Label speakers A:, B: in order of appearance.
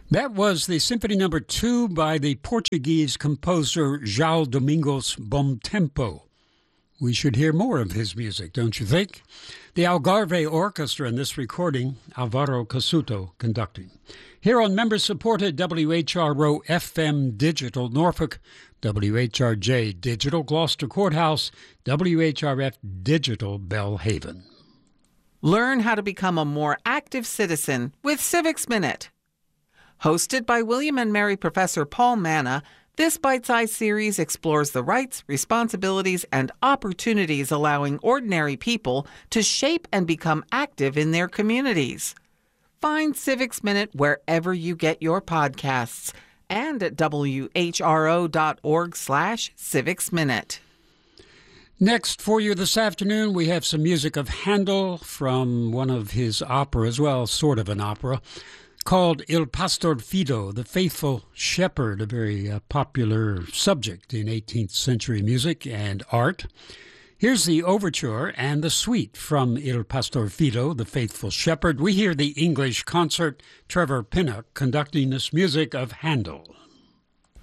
A: That was the Symphony No. 2 by the Portuguese composer João Domingos Bom Tempo. We should hear more of his music, don't you think? The Algarve Orchestra in this recording, Alvaro Cassuto conducting. Here on member-supported WHRO FM Digital Norfolk, WHRJ Digital Gloucester Courthouse, WHRF Digital Bellhaven.
B: Learn how to become a more active citizen with Civics Minute. Hosted by William and Mary Professor Paul Manna, this bite-sized series explores the rights, responsibilities, and opportunities allowing ordinary people to shape and become active in their communities. Find Civics Minute wherever you get your podcasts and at whro.org/civicsminute.
A: Next for you this afternoon, we have some music of Handel from one of his operas, well, sort of an opera, called Il Pastor Fido, the Faithful Shepherd, a very popular subject in 18th century music and art. Here's the overture and the suite from Il Pastor Fido, the Faithful Shepherd. We hear the English concert, Trevor Pinnock conducting this music of Handel.